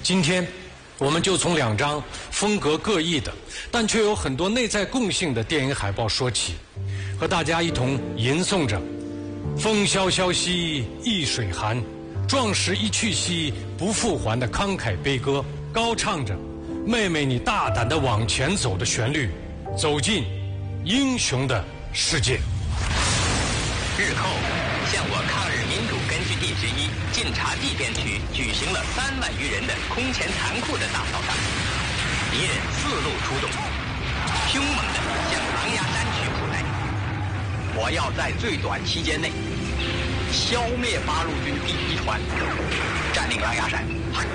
今天，我们就从2张风格各异的，但却有很多内在共性的电影海报说起，和大家一同吟诵着“风萧萧兮易水寒，壮士一去兮不复还”的慷慨悲歌，高唱着“妹妹你大胆地往前走”的旋律，走进英雄的世界。 日后，向我抗日民主根据地之一晋察冀边区举行了3万余人的空前残酷的大扫荡，敌人4路出动，凶猛地向狼牙山区扑来。我要在最短期间内消灭八路军第1团，占领狼牙山。